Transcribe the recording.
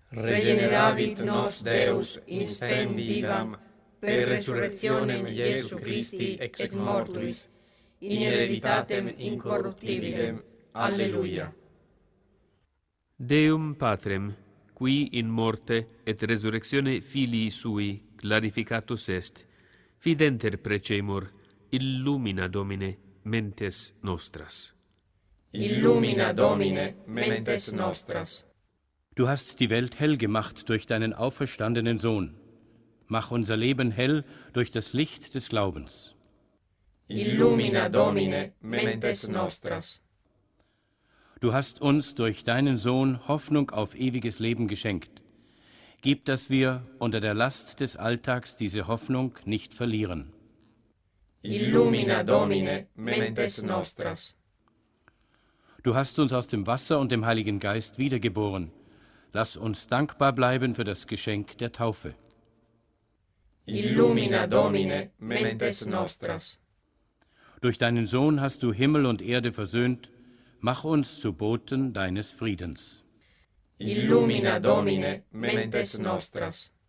regeneravit nos Deus in spem vivam, per resurrectionem Iesu Christi ex mortuis, in hereditatem incorruptibilem. Alleluia. Deum Patrem, qui in morte et resurrectione Filii Sui glorificatus est, fidenter precemur, illumina Domine mentes nostras. Illumina Domine mentes nostras. Du hast die Welt hell gemacht durch deinen auferstandenen Sohn. Mach unser Leben hell durch das Licht des Glaubens. Illumina Domine mentes nostras. Du hast uns durch deinen Sohn Hoffnung auf ewiges Leben geschenkt. Gib, dass wir unter der Last des Alltags diese Hoffnung nicht verlieren. Illumina Domine mentes nostras. Du hast uns aus dem Wasser und dem Heiligen Geist wiedergeboren. Lass uns dankbar bleiben für das Geschenk der Taufe. Illumina Domine mentes nostras. Durch deinen Sohn hast du Himmel und Erde versöhnt. Mach uns zu Boten deines Friedens. Illumina Domine mentes nostras.